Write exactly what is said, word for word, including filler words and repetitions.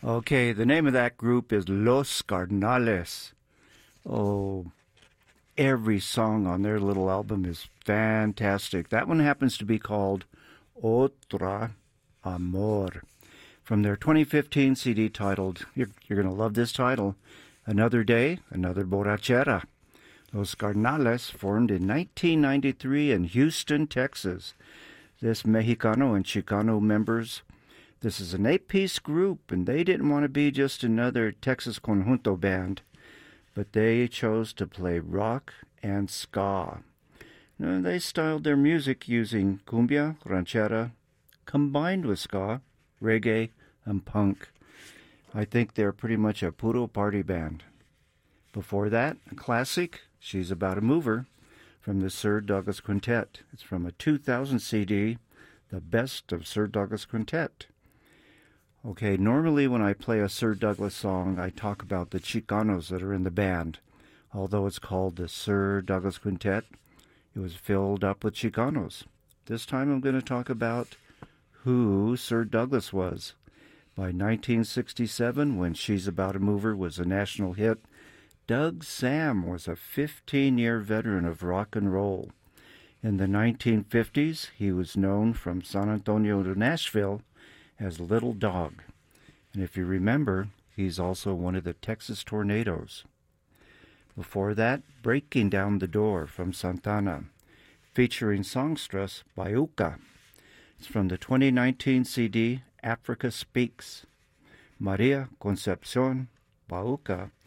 Okay, the name of that group is Los Cardenales. Oh, every song on their little album is fantastic. That one happens to be called Otra Amor, from their twenty fifteen C D titled, you're, you're going to love this title, Another Day, Another Borrachera. Los Cardenales formed in nineteen ninety-three in Houston, Texas. This Mexicano and Chicano members, this is an eight-piece group, and they didn't want to be just another Texas Conjunto band, but they chose to play rock and ska. Now, they styled their music using cumbia, ranchera, combined with ska, reggae, and punk. I think they're pretty much a puro party band. Before that, a classic, She's About a Mover, from the Sir Douglas Quintet. It's from a two thousand C D, The Best of Sir Douglas Quintet. Okay, normally when I play a Sir Douglas song, I talk about the Chicanos that are in the band. Although it's called the Sir Douglas Quintet, it was filled up with Chicanos. This time I'm going to talk about who Sir Douglas was. By nineteen sixty-seven, when She's About a Mover was a national hit, Doug Sam was a fifteen-year veteran of rock and roll. In the nineteen fifties, he was known from San Antonio to Nashville as Little Dog. And if you remember, he's also one of the Texas Tornadoes. Before that, Breaking Down the Door from Santana, featuring songstress Bauca. It's from the twenty nineteen C D, Africa Speaks. Maria Concepcion Bauca